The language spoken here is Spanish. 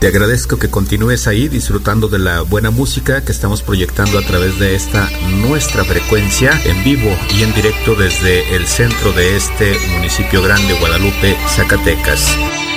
Te agradezco que continúes ahí disfrutando de la buena música que estamos proyectando a través de esta nuestra frecuencia en vivo y en directo desde el centro de este municipio grande, Guadalupe, Zacatecas.